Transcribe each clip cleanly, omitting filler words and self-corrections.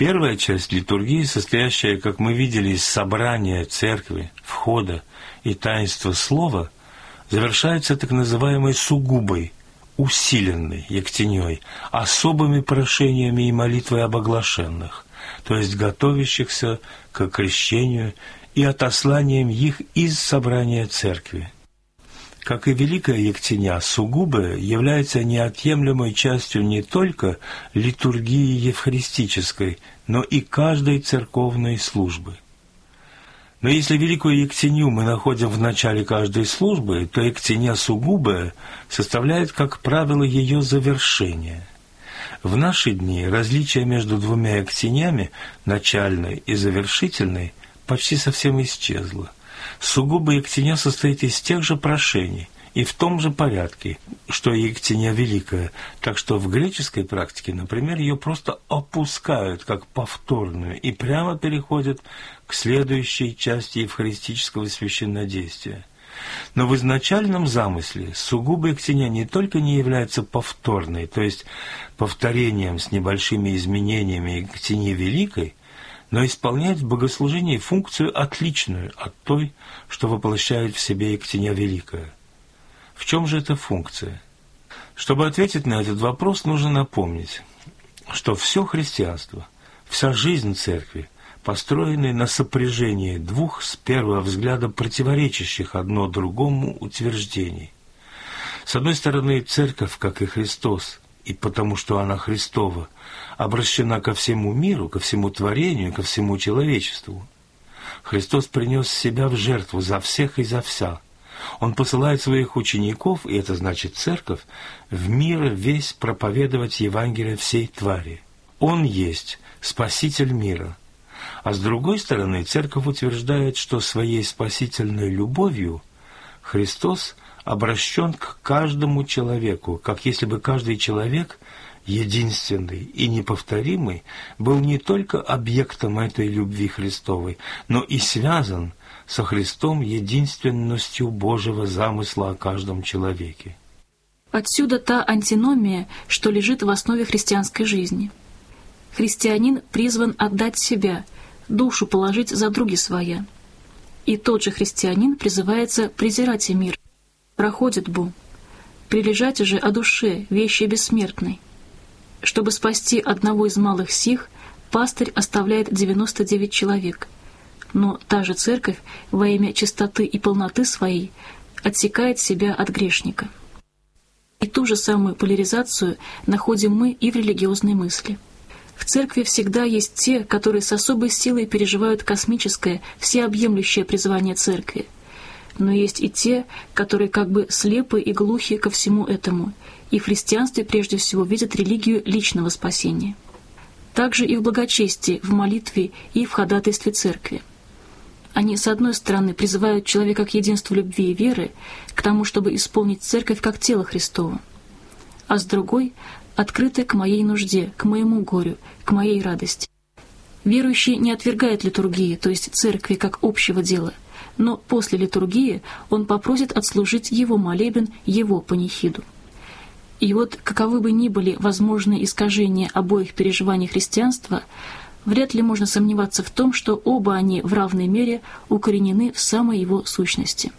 Первая часть литургии, состоящая, как мы видели, из собрания церкви, входа и таинства слова, завершается так называемой сугубой, усиленной ектеней, особыми прошениями и молитвой об оглашенных, то есть готовящихся к крещению и отосланием их из собрания церкви. Как и Великая Ектеня, сугубая является неотъемлемой частью не только литургии евхаристической, но и каждой церковной службы. Но если Великую Ектеню мы находим в начале каждой службы, то Ектеня сугубая составляет, как правило, ее завершение. В наши дни различие между двумя Ектенями, начальной и завершительной, почти совсем исчезло. Сугубая Ектеня состоит из тех же прошений и в том же порядке, что и Ектеня Великая, так что в греческой практике, например, ее просто опускают как повторную и прямо переходят к следующей части евхаристического священнодействия. Но в изначальном замысле сугубая Ектеня не только не является повторной, то есть повторением с небольшими изменениями Ектени Великой, но исполняет в богослужении функцию отличную от той, что воплощает в себе Ектеня Великая. В чем же эта функция? Чтобы ответить на этот вопрос, нужно напомнить, что все христианство, вся жизнь Церкви построены на сопряжении двух, с первого взгляда, противоречащих одно другому утверждений. С одной стороны, Церковь, как и Христос, и потому что она Христова, обращена ко всему миру, ко всему творению, ко всему человечеству. Христос принес себя в жертву за всех и за вся. Он посылает своих учеников, и это значит Церковь, в мир весь проповедовать Евангелие всей твари. Он есть Спаситель мира. А с другой стороны, Церковь утверждает, что своей спасительной любовью Христос обращен к каждому человеку, как если бы каждый человек, единственный и неповторимый, был не только объектом этой любви Христовой, но и связан со Христом единственностью Божьего замысла о каждом человеке. Отсюда та антиномия, что лежит в основе христианской жизни. Христианин призван отдать себя, душу положить за други своя. И тот же христианин призывается презирать и мир, проходит бу, прилежать же о душе, вещи бессмертной. Чтобы спасти одного из малых сих, пастырь оставляет 99 человек. Но та же церковь во имя чистоты и полноты своей отсекает себя от грешника. И ту же самую поляризацию находим мы и в религиозной мысли. В церкви всегда есть те, которые с особой силой переживают космическое, всеобъемлющее призвание церкви. Но есть и те, которые как бы слепы и глухи ко всему этому, и в христианстве прежде всего видят религию личного спасения. Также и в благочестии, в молитве и в ходатайстве церкви. Они, с одной стороны, призывают человека к единству любви и веры, к тому, чтобы исполнить церковь как тело Христово, а с другой — открыты к моей нужде, к моему горю, к моей радости. Верующий не отвергает литургии, то есть церкви как общего дела, но после литургии он попросит отслужить его молебен, его панихиду. И вот, каковы бы ни были возможные искажения обоих переживаний христианства, вряд ли можно сомневаться в том, что оба они в равной мере укоренены в самой его сущности.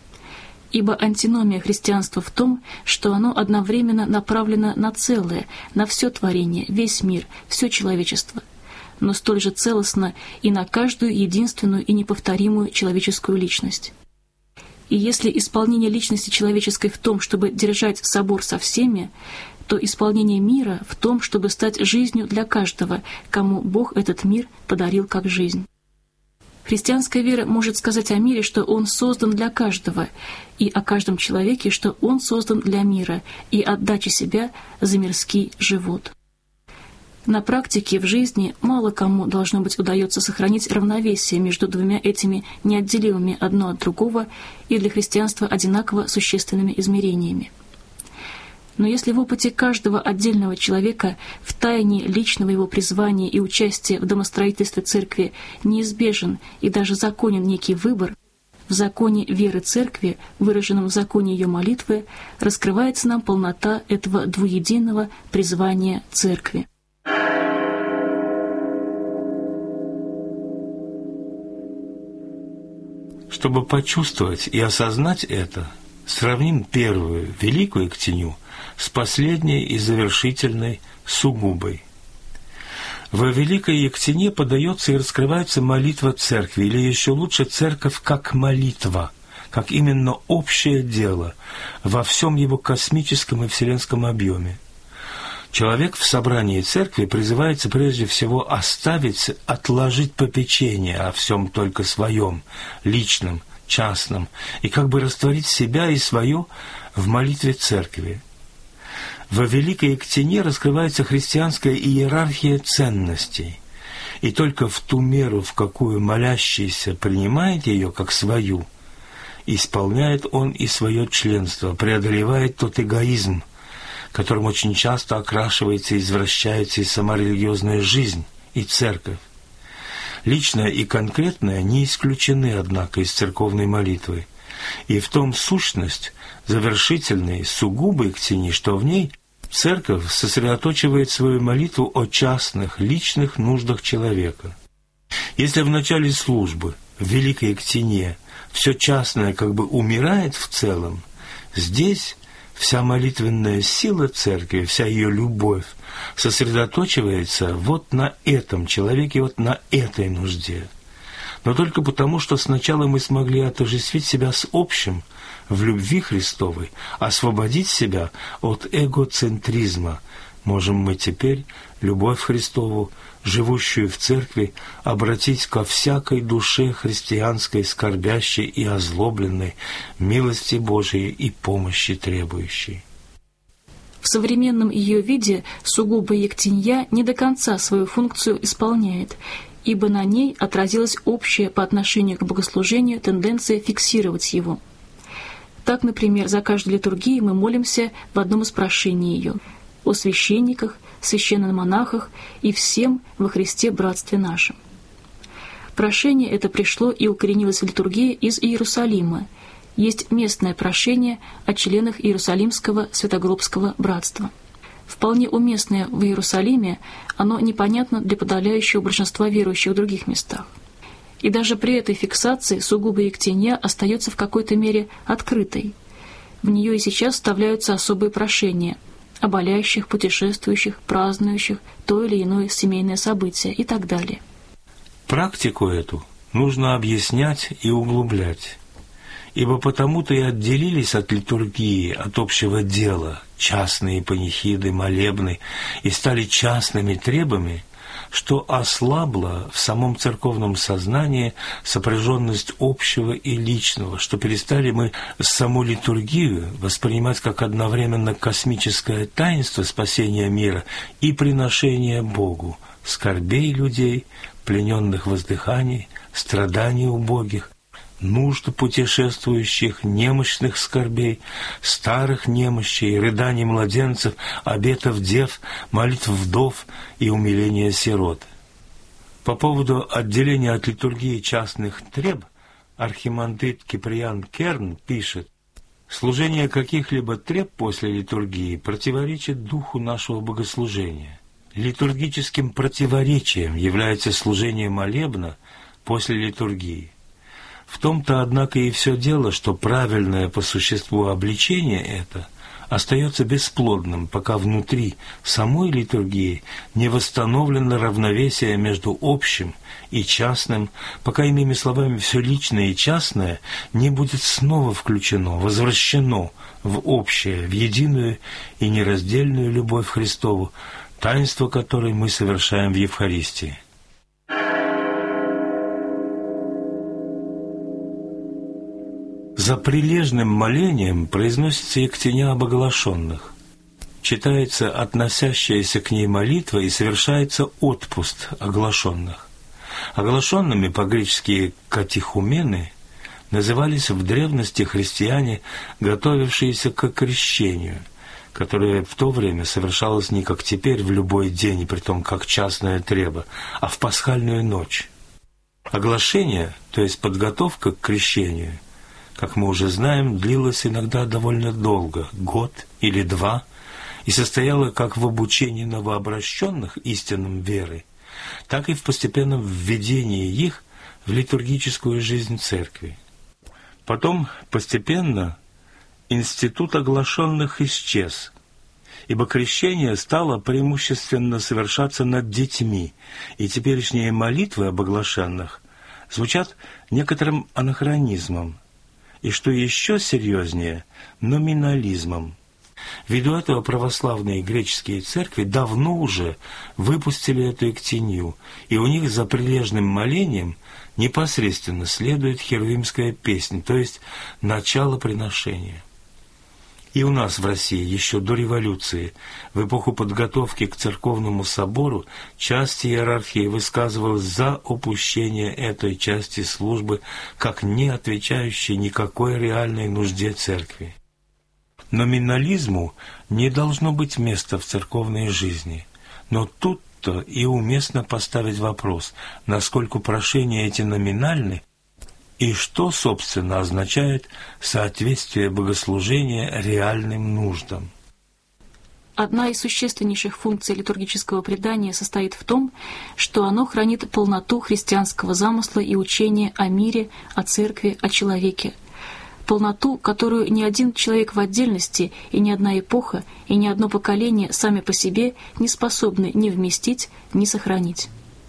Ибо антиномия христианства в том, что оно одновременно направлено на целое, на все творение, весь мир, все человечество, но столь же целостно и на каждую единственную и неповторимую человеческую личность. И если исполнение личности человеческой в том, чтобы держать собор со всеми, то исполнение мира в том, чтобы стать жизнью для каждого, кому Бог этот мир подарил как жизнь. Христианская вера может сказать о мире, что он создан для каждого, и о каждом человеке, что он создан для мира и отдачи себя за мирский живот. На практике, в жизни, мало кому, должно быть, удается сохранить равновесие между двумя этими неотделимыми одно от другого и для христианства одинаково существенными измерениями. Но если в опыте каждого отдельного человека, в тайне личного его призвания и участия в домостроительстве церкви неизбежен и даже законен некий выбор, в законе веры церкви, выраженном в законе ее молитвы, раскрывается нам полнота этого двуединого призвания церкви. Чтобы почувствовать и осознать это, сравним первую, великую Ектенью, с последней и завершительной, сугубой. Во Великой Ектенье подается и раскрывается молитва Церкви, или еще лучше Церковь как молитва, как именно общее дело во всем его космическом и вселенском объеме. Человек в собрании Церкви призывается прежде всего отложить попечение о всем только своем, личном, частном, и как бы растворить себя и свое в молитве Церкви. Во Великой Ектенье раскрывается христианская иерархия ценностей, и только в ту меру, в какую молящийся принимает ее как свою, исполняет он и свое членство, преодолевает тот эгоизм, которым очень часто окрашивается и извращается и сама религиозная жизнь, и церковь. Личное и конкретное не исключены, однако, из церковной молитвы, и в том сущность завершительной, сугубой Ектеньи, что в ней церковь сосредоточивает свою молитву о частных, личных нуждах человека. Если в начале службы, в Великой Ектенье, все частное как бы умирает в целом, здесь вся молитвенная сила Церкви, вся ее любовь сосредоточивается вот на этом человеке, вот на этой нужде. Но только потому, что сначала мы смогли отождествить себя с общим в любви Христовой, освободить себя от эгоцентризма, можем мы теперь любовь Христову, живущую в Церкви, обратить ко всякой душе христианской, скорбящей и озлобленной, милости Божией и помощи требующей. В современном ее виде сугубая Ектенья не до конца свою функцию исполняет, ибо на ней отразилась общая по отношению к богослужению тенденция фиксировать его. Так, например, за каждой литургией мы молимся в одном из прошений ее о священниках, священномонахах и всем во Христе братстве нашем. Прошение это пришло и укоренилось в литургии из Иерусалима. Есть местное прошение о членах Иерусалимского святогробского братства. Вполне уместное в Иерусалиме, оно непонятно для подавляющего большинства верующих в других местах. И даже при этой фиксации сугубая Ектенья остается в какой-то мере открытой. В нее и сейчас вставляются особые прошения о болящих, путешествующих, празднующих то или иное семейное событие и так далее. Практику эту нужно объяснять и углублять, ибо потому-то и отделились от литургии, от общего дела, частные панихиды, молебны, и стали частными требами, что ослабла в самом церковном сознании сопряженность общего и личного, что перестали мы саму литургию воспринимать как одновременно космическое таинство спасения мира и приношения Богу скорбей людей, плененных воздыханий, страданий убогих, нужд путешествующих, немощных скорбей, старых немощей, рыданий младенцев, обетов дев, молитв вдов и умиления сирот. По поводу отделения от литургии частных треб архимандрит Киприан Керн пишет: «Служение каких-либо треб после литургии противоречит духу нашего богослужения. Литургическим противоречием является служение молебна после литургии. В том-то, однако, и все дело, что правильное по существу обличение это остается бесплодным, пока внутри самой литургии не восстановлено равновесие между общим и частным, пока, иными словами, все личное и частное не будет снова включено, возвращено в общее, в единую и нераздельную любовь Христову, таинство которой мы совершаем в Евхаристии». За прилежным молением произносится Ектенья об оглашенных. Читается относящаяся к ней молитва и совершается отпуск оглашенных. Оглашенными по-гречески «катехумены» назывались в древности христиане, готовившиеся к крещению, которое в то время совершалось не как теперь в любой день, и притом как частное треба, а в пасхальную ночь. Оглашение, то есть подготовка к крещению, как мы уже знаем, длилось иногда довольно долго, год или два, и состояло как в обучении новообращенных истинам веры, так и в постепенном введении их в литургическую жизнь Церкви. Потом постепенно институт оглашенных исчез, ибо крещение стало преимущественно совершаться над детьми, и теперешние молитвы об оглашенных звучат некоторым анахронизмом, и, что еще серьезнее, номинализмом. Ввиду этого православные греческие церкви давно уже выпустили эту эктинью, и у них за прилежным молением непосредственно следует херувимская песнь, то есть начало приношения. И у нас в России еще до революции, в эпоху подготовки к церковному собору, часть иерархии высказывалась за упущение этой части службы как не отвечающей никакой реальной нужде церкви. Номинализму не должно быть места в церковной жизни, но тут-то и уместно поставить вопрос, насколько прошения эти номинальны, и что, собственно, означает соответствие богослужения реальным нуждам. Одна из существеннейших функций литургического предания состоит в том, что оно хранит полноту христианского замысла и учения о мире, о церкви, о человеке. Полноту, которую ни один человек в отдельности, и ни одна эпоха, и ни одно поколение сами по себе не способны ни вместить, ни сохранить.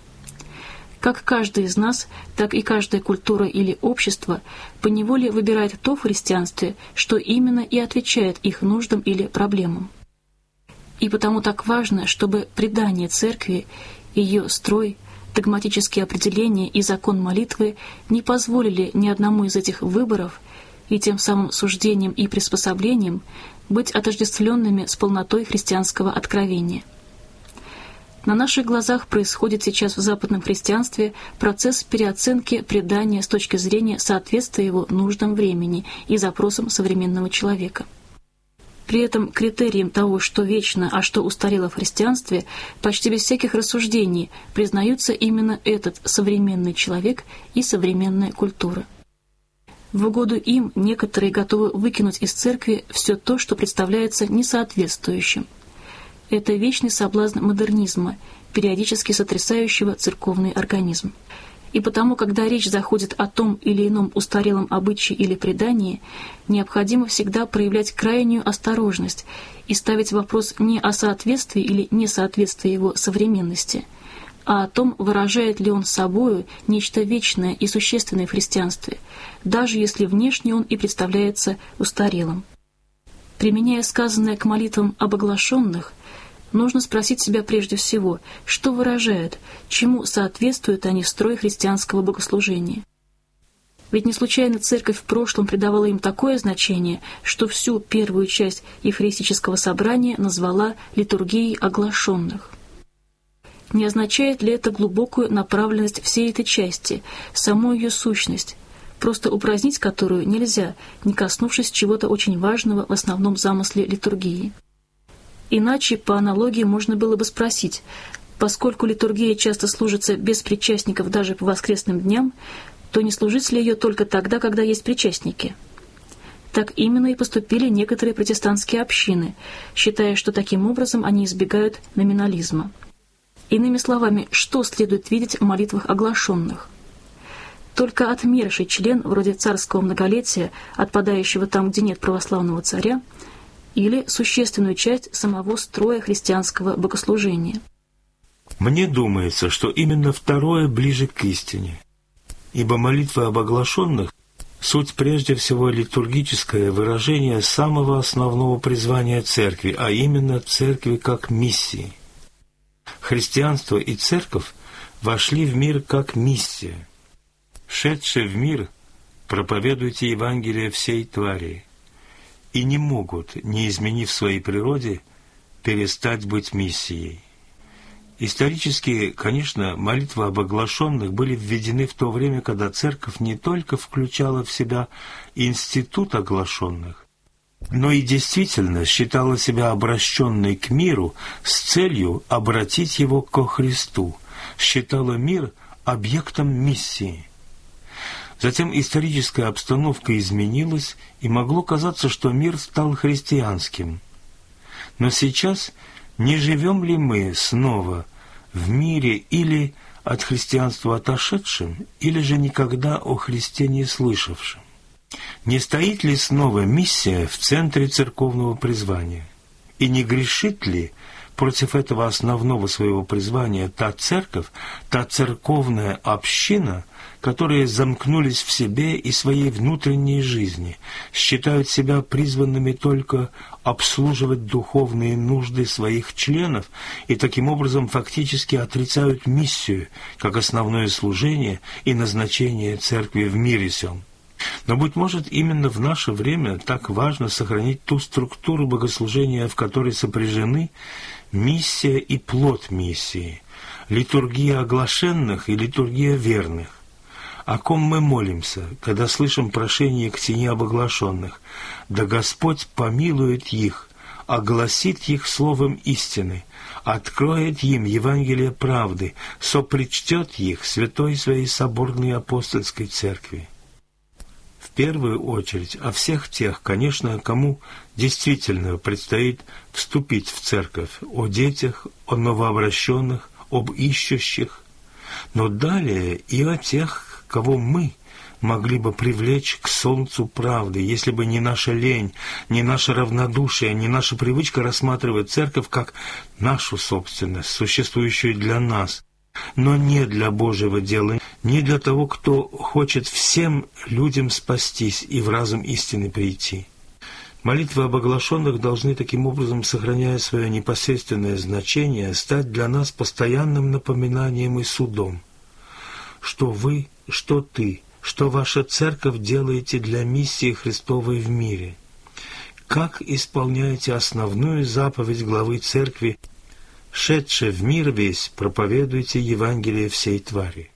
Как каждый из нас, так и каждая культура или общество поневоле выбирает то в христианстве, что именно и отвечает их нуждам или проблемам. И потому так важно, чтобы предание церкви, ее строй, догматические определения и закон молитвы не позволили ни одному из этих выборов и тем самым суждением и приспособлением быть отождествленными с полнотой христианского откровения. На наших глазах происходит сейчас в западном христианстве процесс переоценки предания с точки зрения соответствия его нуждам времени и запросам современного человека. При этом критерием того, что вечно, а что устарело в христианстве, почти без всяких рассуждений признаются именно этот современный человек и современная культура. В угоду им некоторые готовы выкинуть из церкви все то, что представляется несоответствующим. Это вечный соблазн модернизма, периодически сотрясающего церковный организм. И потому, когда речь заходит о том или ином устарелом обычае или предании, необходимо всегда проявлять крайнюю осторожность и ставить вопрос не о соответствии или несоответствии его современности, а о том, выражает ли он собою нечто вечное и существенное в христианстве, даже если внешне он и представляется устарелым. Применяя сказанное к молитвам об оглашенных, нужно спросить себя прежде всего, что выражают, чему соответствуют они в строй христианского богослужения. Ведь не случайно церковь в прошлом придавала им такое значение, что всю первую часть евхаристического собрания назвала литургией оглашенных. Не означает ли это глубокую направленность всей этой части, саму ее сущность, просто упразднить которую нельзя, не коснувшись чего-то очень важного в основном замысле литургии? Иначе, по аналогии, можно было бы спросить, поскольку литургия часто служится без причастников даже по воскресным дням, то не служить ли ее только тогда, когда есть причастники? Так именно и поступили некоторые протестантские общины, считая, что таким образом они избегают номинализма. Иными словами, что следует видеть в молитвах оглашенных? Только отмерший член, вроде царского многолетия, отпадающего там, где нет православного царя, или существенную часть самого строя христианского богослужения? Мне думается, что именно второе ближе к истине, ибо молитва об оглашенных — суть прежде всего литургическое выражение самого основного призвания церкви, а именно церкви как миссии. Христианство и церковь вошли в мир как миссия. «Шедшие в мир, проповедуйте Евангелие всей твари», и не могут, не изменив своей природе, перестать быть миссией. Исторически, конечно, молитвы об оглашенных были введены в то время, когда церковь не только включала в себя институт оглашенных, но и действительно считала себя обращенной к миру с целью обратить его ко Христу, считала мир объектом миссии. Затем историческая обстановка изменилась, и могло казаться, что мир стал христианским. Но сейчас не живем ли мы снова в мире или от христианства отошедшим, или же никогда о Христе не слышавшим? Не стоит ли снова миссия в центре церковного призвания? И не грешит ли против этого основного своего призвания та церковь, та церковная община, которые замкнулись в себе и своей внутренней жизни, считают себя призванными только обслуживать духовные нужды своих членов и таким образом фактически отрицают миссию как основное служение и назначение церкви в мире сём? Но, быть может, именно в наше время так важно сохранить ту структуру богослужения, в которой сопряжены миссия и плод миссии, литургия оглашенных и литургия верных. О ком мы молимся, когда слышим прошение к тени обоглашенных? Да Господь помилует их, огласит их словом истины, откроет им Евангелие правды, сопричтет их святой своей соборной апостольской церкви. В первую очередь о всех тех, конечно, кому действительно предстоит вступить в церковь, о детях, о новообращенных, об ищущих, но далее и о тех, кого мы могли бы привлечь к солнцу правды, если бы не наша лень, не наше равнодушие, не наша привычка рассматривать церковь как нашу собственность, существующую для нас, но не для Божьего дела, не для того, кто хочет всем людям спастись и в разум истины прийти. Молитвы об оглашенных должны таким образом, сохраняя свое непосредственное значение, стать для нас постоянным напоминанием и судом, что вы, что ты, что ваша церковь делаете для миссии Христовой в мире, как исполняете основную заповедь главы церкви: «Шедше в мир весь, проповедуйте Евангелие всей твари».